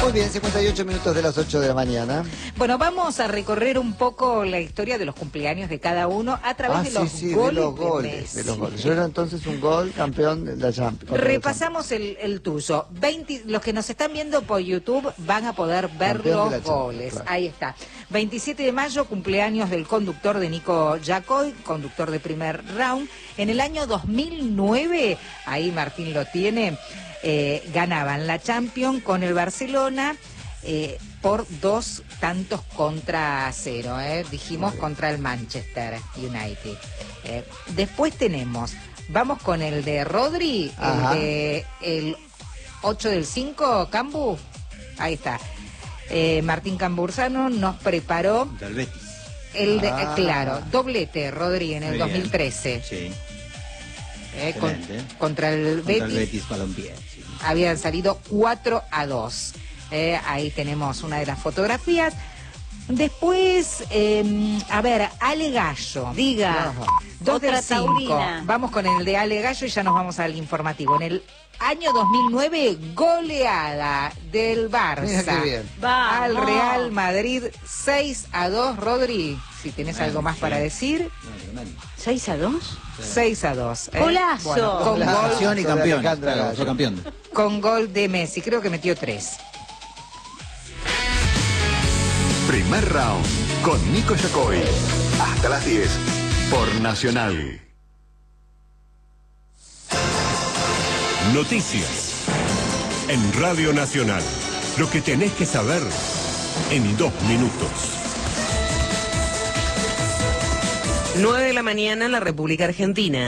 Muy bien, 58 minutos de las 8 de la mañana. Bueno, vamos a recorrer un poco la historia de los cumpleaños de cada uno a través de los goles de Messi. Yo era entonces un gol campeón de la Champions. Repasamos el tuyo. Los que nos están viendo por YouTube van a poder ver los goles. Claro. Ahí está. 27 de mayo, cumpleaños del conductor de Nico Yacoy, conductor de Primer Round. En el año 2009, ahí Martín lo tiene, ganaban la Champions con el Barcelona por 2-0, dijimos, contra el Manchester United. Después tenemos, vamos con el de Rodri, el 8 del 5, Cambu, ahí está. Martín Cambursano nos preparó del Betis. Claro, doblete, Rodri, en el 2013. Sí. Contra el Betis Balompié. Sí. Habían salido 4-2. Ahí tenemos una de las fotografías. Después, Ale Gallo, diga, 2 del 5. Vamos con el de Ale Gallo y ya nos vamos al informativo. En el año 2009, goleada del Barça al Real Madrid 6-2. Rodri, si tenés algo más para decir. ¿6-2? 6-2. ¡Golazo! Bueno, con gol y campeón. Claro, fue campeón. Con gol de Messi, creo que metió 3. Primer Round con Nico Yacoy. Hasta las 10 por Nacional. Noticias en Radio Nacional. Lo que tenés que saber en 2 minutos. 9 de la mañana en la República Argentina.